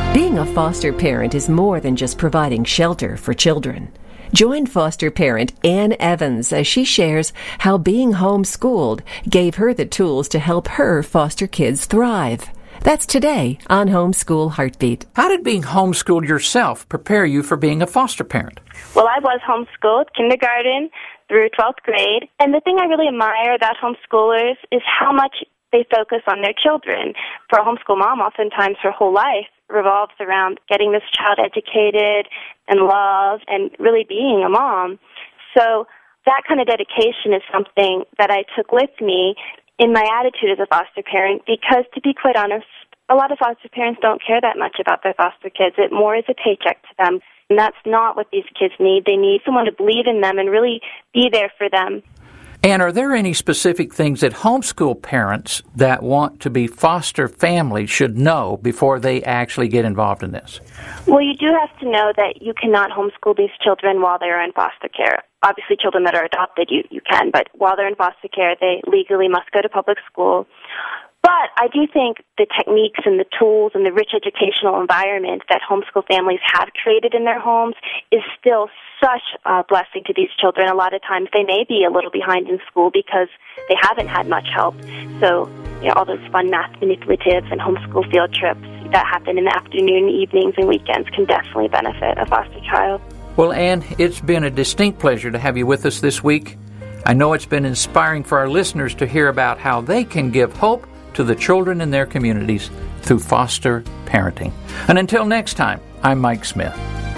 Being a foster parent is more than just providing shelter for children. Join foster parent Ann Evans as she shares how being homeschooled gave her the tools to help her foster kids thrive. That's today on Homeschool Heartbeat. How did being homeschooled yourself prepare you for being a foster parent? Well, I was homeschooled, kindergarten through 12th grade. And the thing I really admire about homeschoolers is how much they focus on their children. For a homeschool mom, oftentimes her whole life revolves around getting this child educated and loved and really being a mom. So that kind of dedication is something that I took with me in my attitude as a foster parent because, to be quite honest, a lot of foster parents don't care that much about their foster kids. It more is a paycheck to them, and that's not what these kids need. They need someone to believe in them and really be there for them. And are there any specific things that homeschool parents that want to be foster families should know before they actually get involved in this? Well, you do have to know that you cannot homeschool these children while they're in foster care. Obviously, children that are adopted, you can, but while they're in foster care, they legally must go to public school. But I do think the techniques and the tools and the rich educational environment that homeschool families have created in their homes is still such a blessing to these children. A lot of times they may be a little behind in school because they haven't had much help. So, all those fun math manipulatives and homeschool field trips that happen in the afternoon, evenings, and weekends can definitely benefit a foster child. Well, Ann, it's been a distinct pleasure to have you with us this week. I know it's been inspiring for our listeners to hear about how they can give hope to the children in their communities through foster parenting. And until next time, I'm Mike Smith.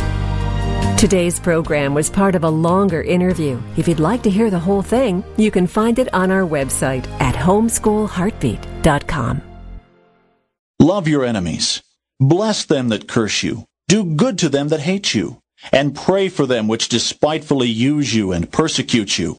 Today's program was part of a longer interview. If you'd like to hear the whole thing, you can find it on our website at homeschoolheartbeat.com. Love your enemies. Bless them that curse you. Do good to them that hate you. And pray for them which despitefully use you and persecute you.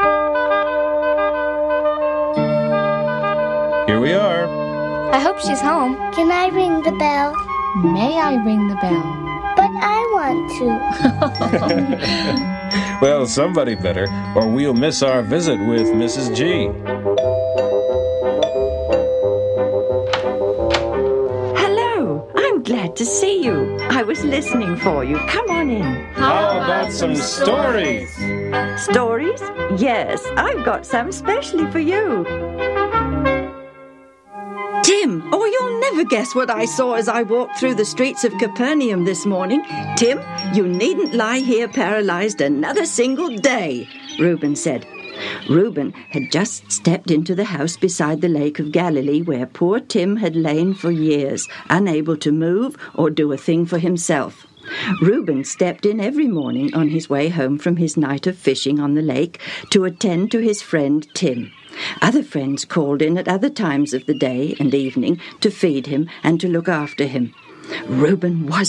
Here we are. I hope she's home. Can I ring the bell? May I ring the bell? But I want to. Well, somebody better, or we'll miss our visit with Mrs. G. Hello. I'm glad to see you. I was listening for you. Come on in. How about some stories? Stories? Yes, I've got some specially for you. Tim, you'll never guess what I saw as I walked through the streets of Capernaum this morning. Tim, you needn't lie here paralyzed another single day, Reuben said. Reuben had just stepped into the house beside the Lake of Galilee where poor Tim had lain for years, unable to move or do a thing for himself. Reuben stepped in every morning on his way home from his night of fishing on the lake to attend to his friend Tim. Other friends called in at other times of the day and evening to feed him and to look after him. Reuben was